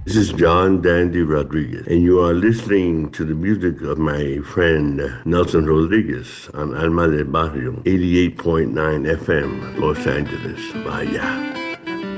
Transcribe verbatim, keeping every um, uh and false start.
This is John Dandy Rodriguez, and you are listening to the music of my friend Nelson Rodriguez on Alma del Barrio, eighty-eight point nine F M, Los Angeles. Vaya.